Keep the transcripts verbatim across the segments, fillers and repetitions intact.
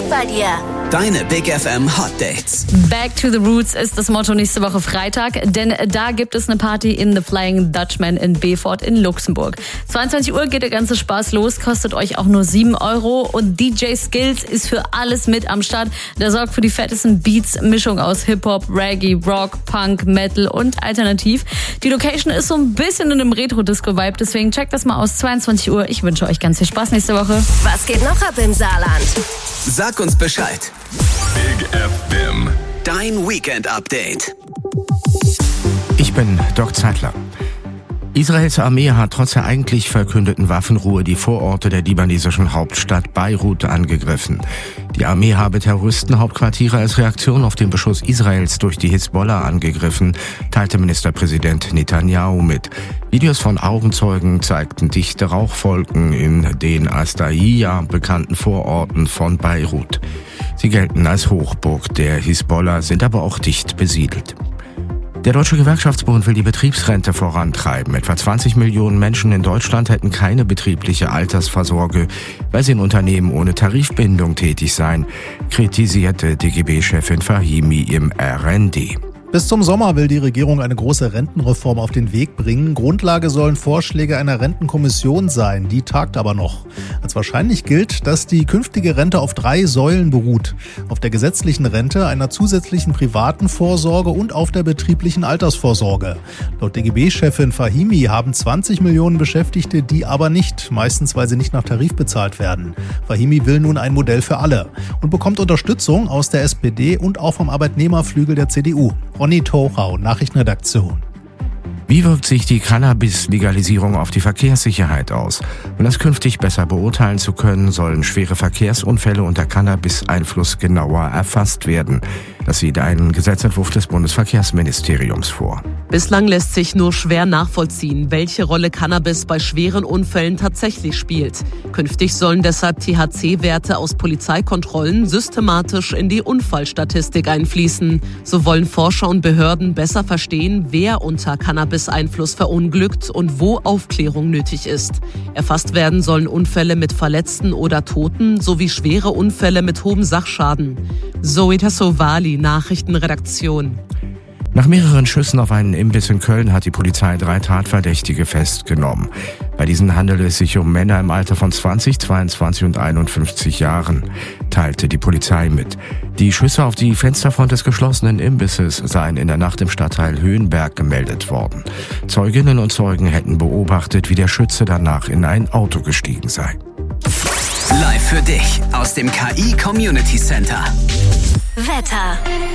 geht bei dir? Deine Big F M Hot Dates. Back to the Roots ist das Motto nächste Woche Freitag, denn da gibt es eine Party in The Flying Dutchman in Beaufort in Luxemburg. zweiundzwanzig Uhr geht der ganze Spaß los, kostet euch auch nur sieben Euro und D J Skills ist für alles mit am Start. Der sorgt für die fettesten Beats, Mischung aus Hip-Hop, Reggae, Rock, Punk, Metal und Alternativ. Die Location ist so ein bisschen in einem Retro-Disco-Vibe, deswegen checkt das mal aus, zweiundzwanzig Uhr. Ich wünsche euch ganz viel Spaß nächste Woche. Was geht noch ab im Saarland? Sag uns Bescheid. Big F M. Dein Weekend-Update. Ich bin Doc Zeitler. Israels Armee hat trotz der eigentlich verkündeten Waffenruhe die Vororte der libanesischen Hauptstadt Beirut angegriffen. Die Armee habe Terroristenhauptquartiere als Reaktion auf den Beschuss Israels durch die Hisbollah angegriffen, teilte Ministerpräsident Netanyahu mit. Videos von Augenzeugen zeigten dichte Rauchwolken in den Astaiya bekannten Vororten von Beirut. Sie gelten als Hochburg der Hisbollah, sind aber auch dicht besiedelt. Der Deutsche Gewerkschaftsbund will die Betriebsrente vorantreiben. Etwa zwanzig Millionen Menschen in Deutschland hätten keine betriebliche Altersvorsorge, weil sie in Unternehmen ohne Tarifbindung tätig seien, kritisierte D G B-Chefin Fahimi im R N D. Bis zum Sommer will die Regierung eine große Rentenreform auf den Weg bringen. Grundlage sollen Vorschläge einer Rentenkommission sein. Die tagt aber noch. Als wahrscheinlich gilt, dass die künftige Rente auf drei Säulen beruht. Auf der gesetzlichen Rente, einer zusätzlichen privaten Vorsorge und auf der betrieblichen Altersvorsorge. Laut D G B-Chefin Fahimi haben zwanzig Millionen Beschäftigte die aber nicht, meistens weil sie nicht nach Tarif bezahlt werden. Fahimi will nun ein Modell für alle und bekommt Unterstützung aus der S P D und auch vom Arbeitnehmerflügel der C D U. Ronny Tochau, Nachrichtenredaktion. Wie wirkt sich die Cannabis-Legalisierung auf die Verkehrssicherheit aus? Um das künftig besser beurteilen zu können, sollen schwere Verkehrsunfälle unter Cannabis-Einfluss genauer erfasst werden. Das sieht ein Gesetzentwurf des Bundesverkehrsministeriums vor. Bislang lässt sich nur schwer nachvollziehen, welche Rolle Cannabis bei schweren Unfällen tatsächlich spielt. Künftig sollen deshalb T H C-Werte aus Polizeikontrollen systematisch in die Unfallstatistik einfließen. So wollen Forscher und Behörden besser verstehen, wer unter Cannabis-Einfluss verunglückt und wo Aufklärung nötig ist. Erfasst werden sollen Unfälle mit Verletzten oder Toten sowie schwere Unfälle mit hohem Sachschaden. Zoe Tassovali, Nachrichtenredaktion. Nach mehreren Schüssen auf einen Imbiss in Köln hat die Polizei drei Tatverdächtige festgenommen. Bei diesen handelt es sich um Männer im Alter von zwanzig, zweiundzwanzig und einundfünfzig Jahren, teilte die Polizei mit. Die Schüsse auf die Fensterfront des geschlossenen Imbisses seien in der Nacht im Stadtteil Höhenberg gemeldet worden. Zeuginnen und Zeugen hätten beobachtet, wie der Schütze danach in ein Auto gestiegen sei. Live für dich aus dem K I Community Center. Wetter.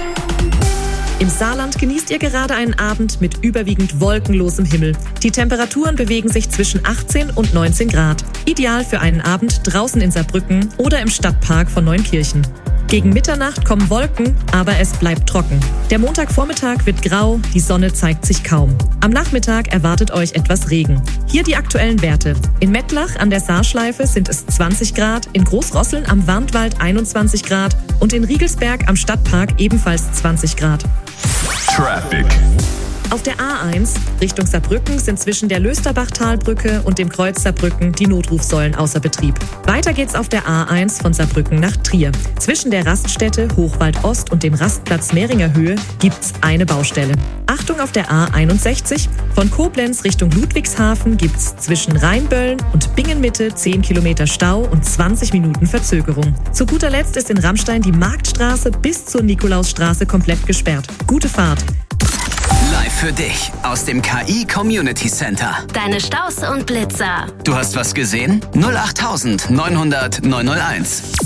Im Saarland genießt ihr gerade einen Abend mit überwiegend wolkenlosem Himmel. Die Temperaturen bewegen sich zwischen achtzehn und neunzehn Grad. Ideal für einen Abend draußen in Saarbrücken oder im Stadtpark von Neunkirchen. Gegen Mitternacht kommen Wolken, aber es bleibt trocken. Der Montagvormittag wird grau, die Sonne zeigt sich kaum. Am Nachmittag erwartet euch etwas Regen. Hier die aktuellen Werte. In Mettlach an der Saarschleife sind es zwanzig Grad, in Großrosseln am Warntwald einundzwanzig Grad und in Riegelsberg am Stadtpark ebenfalls zwanzig Grad. Traffic. Auf der A eins Richtung Saarbrücken sind zwischen der Lösterbachtalbrücke und dem Kreuz Saarbrücken die Notrufsäulen außer Betrieb. Weiter geht's auf der A eins von Saarbrücken nach Trier. Zwischen der Raststätte Hochwald Ost und dem Rastplatz Mehringer Höhe gibt's eine Baustelle. Achtung auf der A einundsechzig. Von Koblenz Richtung Ludwigshafen gibt's zwischen Rheinböllen und Bingenmitte zehn Kilometer Stau und zwanzig Minuten Verzögerung. Zu guter Letzt ist in Rammstein die Marktstraße bis zur Nikolausstraße komplett gesperrt. Gute Fahrt! Live für dich aus dem K I Community Center. Deine Staus und Blitzer. Du hast was gesehen? null acht neun null null neun null eins.